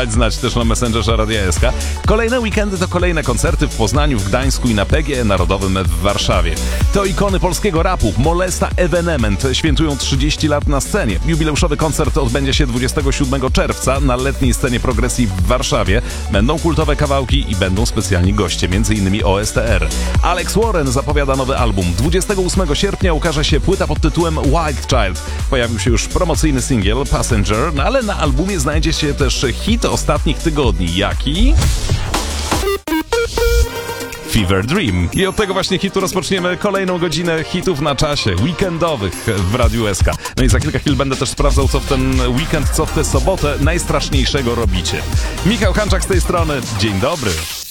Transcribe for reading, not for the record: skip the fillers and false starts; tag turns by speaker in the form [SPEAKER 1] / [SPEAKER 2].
[SPEAKER 1] Dać znać też na Messengerze Radia SK. Kolejne weekendy to kolejne koncerty w Poznaniu, w Gdańsku i na PGE Narodowym w Warszawie. To ikony polskiego rapu, Molesta, Evenement świętują 30 lat na scenie. Jubileuszowy koncert odbędzie się 27 czerwca na letniej scenie progresji w Warszawie. Będą kultowe kawałki i będą specjalni goście, m.in. OSTR. Alex Warren zapowiada nowy album. 28 sierpnia ukaże się płyta pod tytułem Wild Child. Pojawił się już promocyjny singiel Passenger, ale na albumie znajdzie się też hit ostatnich tygodni. Jaki? Fever Dream. I od tego właśnie hitu rozpoczniemy kolejną godzinę hitów na czasie, weekendowych w Radiu SK. No i za kilka chwil będę też sprawdzał, co w ten weekend, co w tę sobotę najstraszniejszego robicie. Michał Hanczak z tej strony. Dzień dobry.